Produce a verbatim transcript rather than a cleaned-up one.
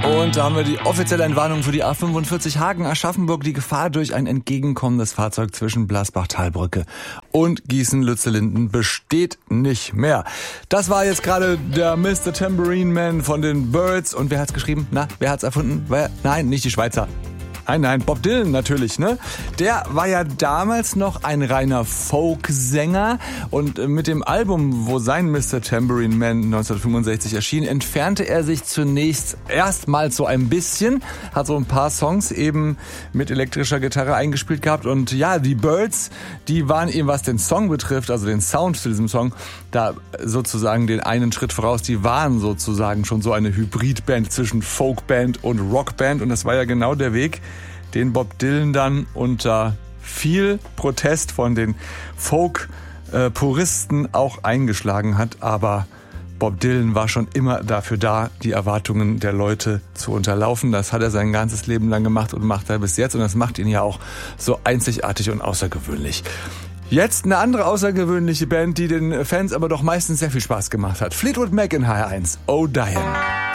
Und da haben wir die offizielle Entwarnung für die A fünfundvierzig Hagen-Aschaffenburg. Die Gefahr durch ein entgegenkommendes Fahrzeug zwischen Blasbach-Talbrücke und Gießen-Lützellinden besteht nicht mehr. Das war jetzt gerade der Mister Tambourine Man von den Byrds. Und wer hat's geschrieben? Na, wer hat's erfunden? Wer? Nein, nicht die Schweizer. Nein, nein, Bob Dylan natürlich, ne? Der war ja damals noch ein reiner Folksänger und mit dem Album, wo sein Mister Tambourine Man neunzehnhundertfünfundsechzig erschien, entfernte er sich zunächst erstmals so ein bisschen, hat so ein paar Songs eben mit elektrischer Gitarre eingespielt gehabt und ja, die Byrds, die waren eben, was den Song betrifft, also den Sound zu diesem Song, da sozusagen den einen Schritt voraus, die waren sozusagen schon so eine Hybridband zwischen Folkband und Rockband und das war ja genau der Weg, den Bob Dylan dann unter viel Protest von den Folk-Puristen auch eingeschlagen hat. Aber Bob Dylan war schon immer dafür da, die Erwartungen der Leute zu unterlaufen. Das hat er sein ganzes Leben lang gemacht und macht er bis jetzt. Und das macht ihn ja auch so einzigartig und außergewöhnlich. Jetzt eine andere außergewöhnliche Band, die den Fans aber doch meistens sehr viel Spaß gemacht hat. Fleetwood Mac in H R eins. Oh, Diane.